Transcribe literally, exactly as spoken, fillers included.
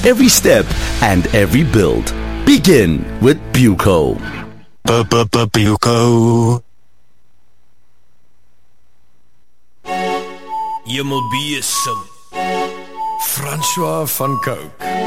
every step, and every build. Begin with Buco. Buco. Hemelbesem. François van Cooke.